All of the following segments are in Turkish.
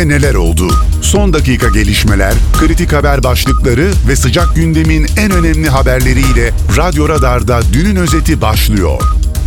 Türkiye'de neler oldu? Son dakika gelişmeler, kritik haber başlıkları ve sıcak gündemin en önemli haberleriyle Radyo Radar'da Dünün Özeti başlıyor.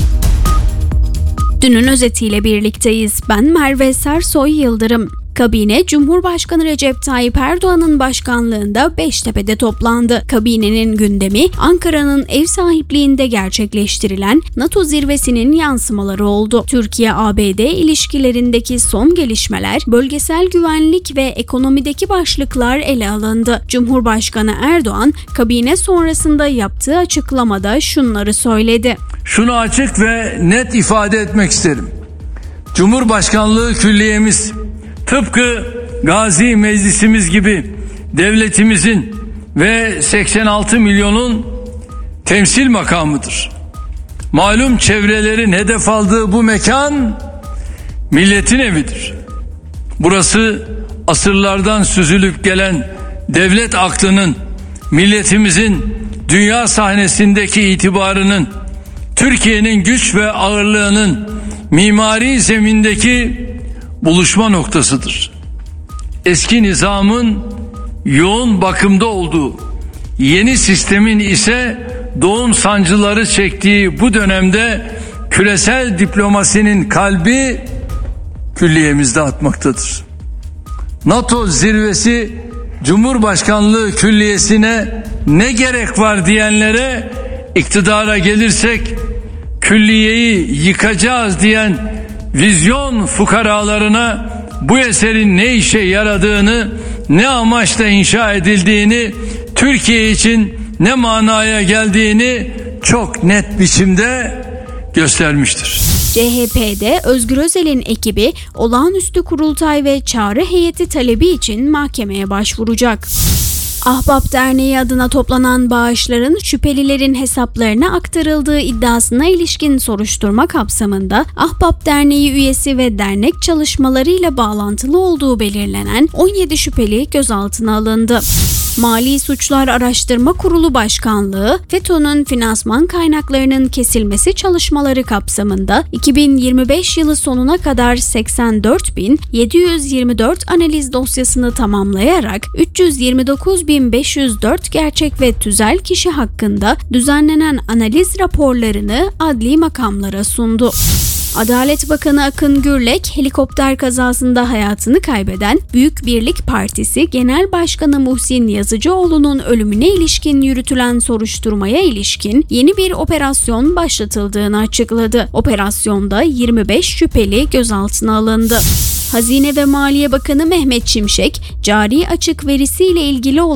Dünün özetiyle birlikteyiz. Ben Merve Sersoy Yıldırım. Kabine, Cumhurbaşkanı Recep Tayyip Erdoğan'ın başkanlığında Beştepe'de toplandı. Kabinenin gündemi, Ankara'nın ev sahipliğinde gerçekleştirilen NATO zirvesinin yansımaları oldu. Türkiye-ABD ilişkilerindeki son gelişmeler, bölgesel güvenlik ve ekonomideki başlıklar ele alındı. Cumhurbaşkanı Erdoğan, kabine sonrasında yaptığı açıklamada şunları söyledi. Şunu açık ve net ifade etmek isterim. Cumhurbaşkanlığı Külliyemiz, tıpkı Gazi Meclisimiz gibi devletimizin ve 86 milyonun temsil makamıdır. Malum çevrelerin hedef aldığı bu mekan milletin evidir. Burası asırlardan süzülüp gelen devlet aklının, milletimizin dünya sahnesindeki itibarının, Türkiye'nin güç ve ağırlığının mimari zemindeki buluşma noktasıdır. Eski nizamın yoğun bakımda olduğu, yeni sistemin ise doğum sancıları çektiği bu dönemde küresel diplomasinin kalbi külliyemizde atmaktadır. NATO zirvesi Cumhurbaşkanlığı Külliyesi'ne ne gerek var diyenlere, iktidara gelirsek külliyeyi yıkacağız diyen vizyon fukaralarına bu eserin ne işe yaradığını, ne amaçla inşa edildiğini, Türkiye için ne manaya geldiğini çok net biçimde göstermiştir. CHP'de Özgür Özel'in ekibi olağanüstü kurultay ve çağrı heyeti talebi için mahkemeye başvuracak. Ahbap Derneği adına toplanan bağışların şüphelilerin hesaplarına aktarıldığı iddiasına ilişkin soruşturma kapsamında Ahbap Derneği üyesi ve dernek çalışmalarıyla bağlantılı olduğu belirlenen 17 şüpheli gözaltına alındı. Mali Suçlar Araştırma Kurulu Başkanlığı, FETÖ'nün finansman kaynaklarının kesilmesi çalışmaları kapsamında 2025 yılı sonuna kadar 84.724 analiz dosyasını tamamlayarak 329.504 gerçek ve tüzel kişi hakkında düzenlenen analiz raporlarını adli makamlara sundu. Adalet Bakanı Akın Gürlek, helikopter kazasında hayatını kaybeden Büyük Birlik Partisi Genel Başkanı Muhsin Yazıcıoğlu'nun ölümüne ilişkin yürütülen soruşturmaya ilişkin yeni bir operasyon başlatıldığını açıkladı. Operasyonda 25 şüpheli gözaltına alındı. Hazine ve Maliye Bakanı Mehmet Şimşek, cari açık verisiyle ilgili